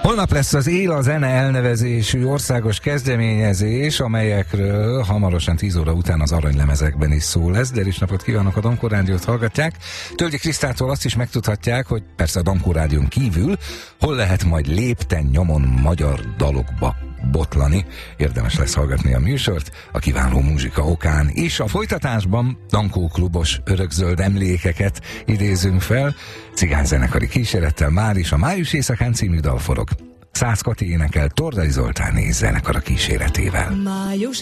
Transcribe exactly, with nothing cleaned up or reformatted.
Holnap lesz az Él a Zene elnevezésű országos kezdeményezés, amelyekről hamarosan tíz óra után az aranylemezekben is szó lesz. De is napot kívánok, a Dankó Rádiót hallgatják. Tölgyi Krisztától azt is megtudhatják, hogy persze a Dankó Rádión kívül hol lehet majd lépten nyomon magyar dalokba botlani. Érdemes lesz hallgatni a műsort a kiváló muzsika okán. És a folytatásban Dankó klubos örökzöld emlékeket idézünk fel. Cigányzenekari kísérettel már is a Május éjszakán című dal forog. Szász Kati énekel Tordai Zoltán zenekara kíséretével. Május